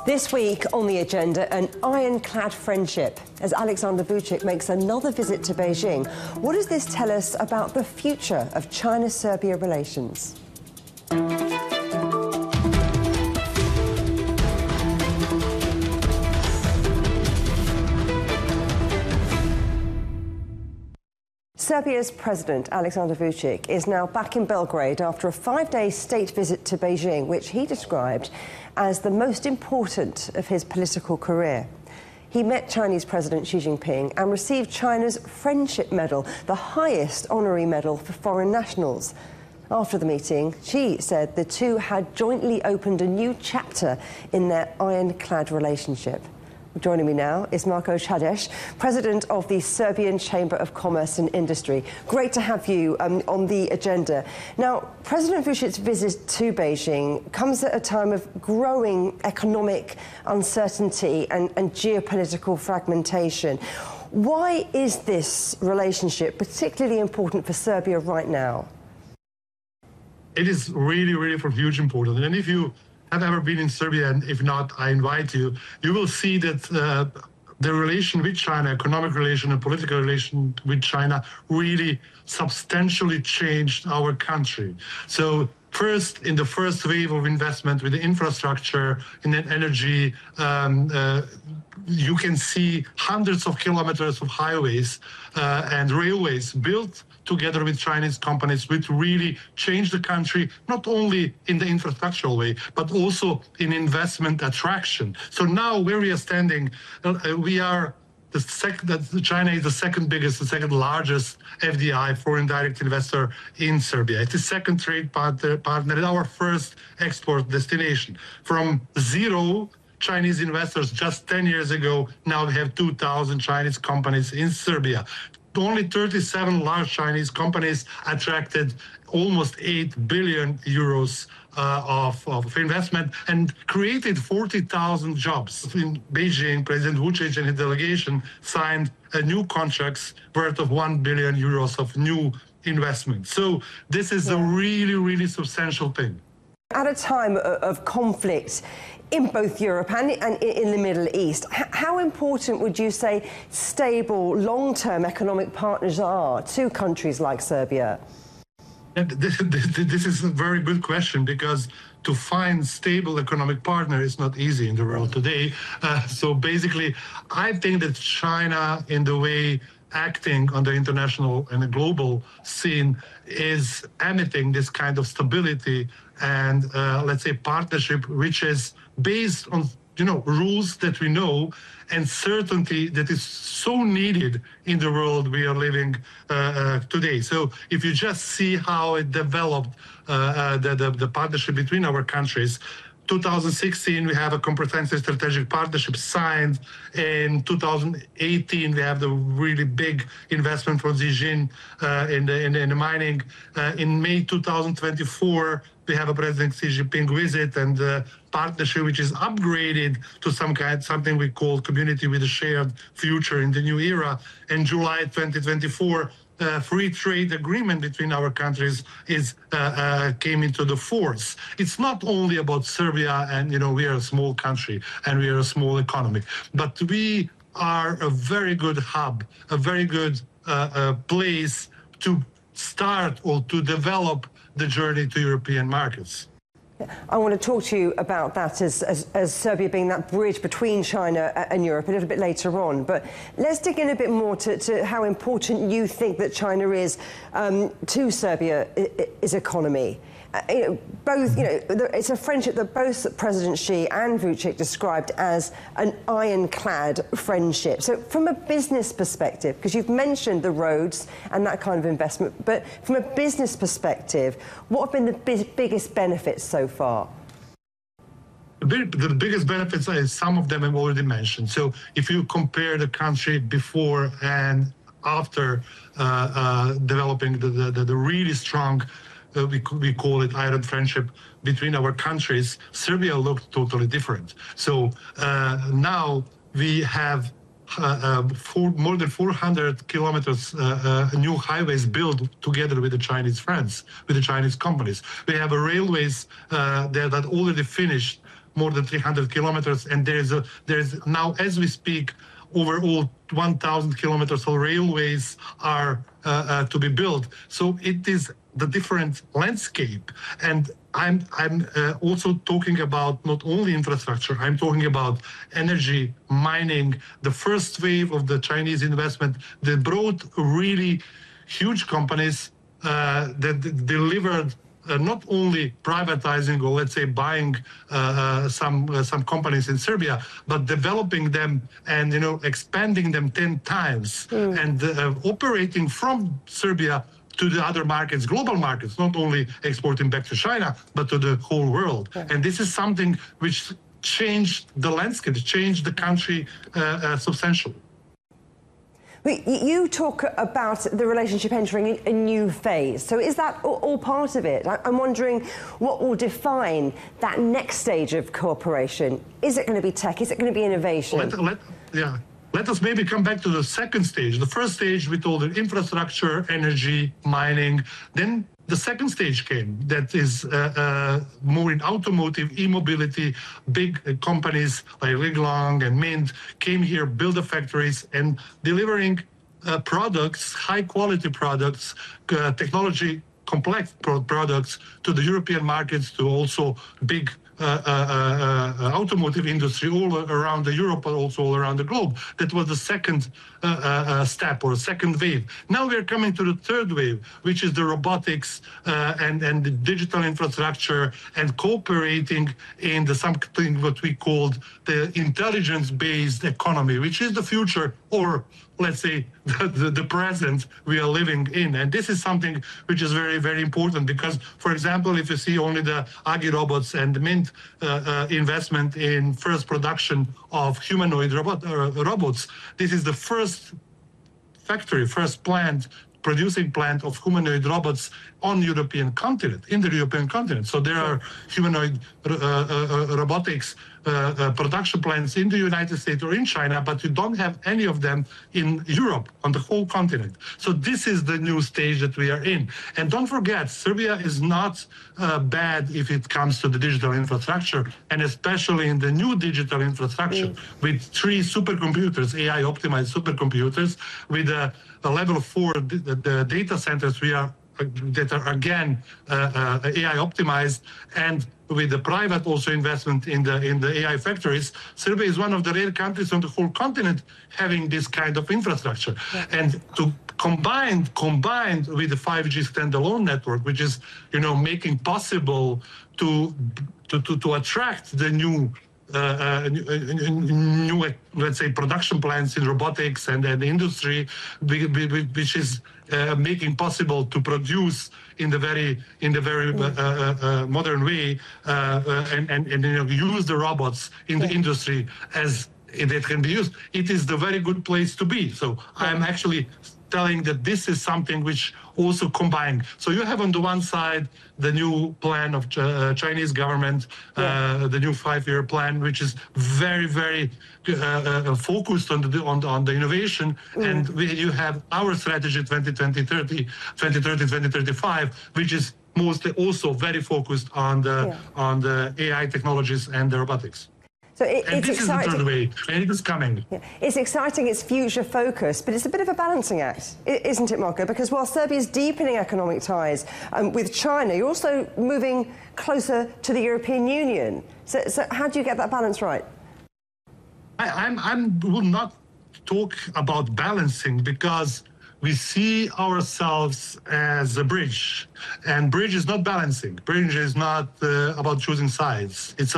This week on the agenda, an ironclad friendship as Alexander Vucic makes another visit to Beijing. What does this tell us about the future of China-Serbia relations? Serbia's President, Alexander Vucic, is now back in Belgrade after a 5-day state visit to Beijing, which he described as the most important of his political career. He met Chinese President Xi Jinping and received China's Friendship Medal, the highest honorary medal for foreign nationals. After the meeting, Xi said the two had jointly opened a new chapter in their ironclad relationship. Joining me now is Marko Čadež, President of the Serbian Chamber of Commerce and Industry. Great to have you on the agenda. Now, President Vucic's visit to Beijing comes at a time of growing economic uncertainty and geopolitical fragmentation. Why is this relationship particularly important for Serbia right now? It is really for huge importance. And if you have ever been in Serbia, and if not, I invite you, you will see that the relation with China, economic relation and political relation with China really substantially changed our country. So first, in the first wave of investment with the infrastructure in energy, you can see hundreds of kilometers of highways and railways built together with Chinese companies, which really changed the country, not only in the infrastructural way, but also in investment attraction. So now where we are standing, we are China is the second biggest, the second largest FDI, foreign direct investor in Serbia. It's the second trade partner and our first export destination. From zero Chinese investors just 10 years ago, now we have 2,000 Chinese companies in Serbia. Only 37 large Chinese companies attracted almost 8 billion euros of investment and created 40,000 jobs. In Beijing, President Vucic and his delegation signed new contracts worth of 1 billion euros of new investment. So this is a really substantial thing. At a time of conflict in both Europe and in the Middle East, how important would you say stable, long-term economic partners are to countries like Serbia? This is a very good question, because to find stable economic partner is not easy in the world today. So basically, I think that China, in the way acting on the international and the global scene, is emitting this kind of stability and let's say partnership, which is based on rules that we know and certainty that is so needed in the world we are living today. So if you just see how it developed, the partnership between our countries, 2016, we have a comprehensive strategic partnership signed. In 2018, we have the really big investment from Zijin in the mining. In May 2024, we have a President Xi Jinping visit and partnership which is upgraded to something we call community with a shared future in the new era. In July 2024, free trade agreement between our countries came into the force. It's not only about Serbia, and we are a small country and we are a small economy, but we are a very good hub, a very good place to start or to develop the journey to European markets. I want to talk to you about that as Serbia being that bridge between China and Europe a little bit later on. But let's dig in a bit more to how important you think that China is to Serbia's economy. It's a friendship that both President Xi and Vucic described as an ironclad friendship. So from a business perspective, because you've mentioned the roads and that kind of investment, but from a business perspective, what have been the biggest benefits so far? The biggest benefits, some of them I've already mentioned. So if you compare the country before and after developing the really strong we call it iron friendship between our countries, Serbia looked totally different. So now we have more than 400 kilometers new highways built together with the Chinese friends, with the Chinese companies. We have railways that already finished more than 300 kilometers, and there is now, as we speak, overall 1,000 kilometers of railways are to be built. So it is the different landscape. And I'm also talking about not only infrastructure, I'm talking about energy, mining. The first wave of the Chinese investment, they brought really huge companies that delivered not only privatizing or, let's say, buying some companies in Serbia, but developing them and, you know, expanding them 10 times and operating from Serbia to the other markets, global markets, not only exporting back to China, but to the whole world. Yeah. And this is something which changed the landscape, changed the country substantially. You talk about the relationship entering a new phase. So is that all part of it? I'm wondering what will define that next stage of cooperation. Is it going to be tech? Is it going to be innovation? Let us maybe come back to the second stage. The first stage, we told it infrastructure, energy, mining. Then the second stage came, that is more in automotive, e-mobility. Big companies like Linglong and Mint came here, build the factories, and delivering products, high-quality products, technology, complex products to the European markets, to also big automotive industry all around Europe, but also all around the globe. That was the second step or second wave. Now we are coming to the third wave, which is the robotics and the digital infrastructure and cooperating in something what we called the intelligence-based economy, which is the future, or let's say the present we are living in. And this is something which is very, very important because, for example, if you see only the Agi robots and the Mint investment in first production of humanoid robots, this is the first factory, first producing plant of humanoid robots on European continent, in the European continent. So there are humanoid robotics production plants in the United States or in China, but you don't have any of them in Europe, on the whole continent. So this is the new stage that we are in. And don't forget, Serbia is not bad if it comes to the digital infrastructure, and especially in the new digital infrastructure with 3 supercomputers, AI-optimized supercomputers, with a level 4 the data centers that are again AI optimized, and with the private also investment in the AI factories. Serbia is one of the rare countries on the whole continent having this kind of infrastructure. Yeah. And to combined with the 5G standalone network, which is, you know, making possible to attract the new let's say, production plants in robotics and the which is making possible to produce in the very modern way and you know, use the robots in the industry as that can be used. It is the very good place to be. So I'm actually telling that this is something which also combined. So you have on the one side the new plan of Chinese government, the new 5-year plan, which is very, very focused on the innovation, and you have our strategy 2030-2035, which is mostly also very focused on the AI technologies and the robotics. So it's this exciting. Is the third wave, and it is coming. Yeah. It's exciting, it's future focused, but it's a bit of a balancing act, isn't it, Marko? Because while Serbia is deepening economic ties with China, you're also moving closer to the European Union. So how do you get that balance right? I will not talk about balancing, because we see ourselves as a bridge, and bridge is not balancing. Bridge is not about choosing sides. It's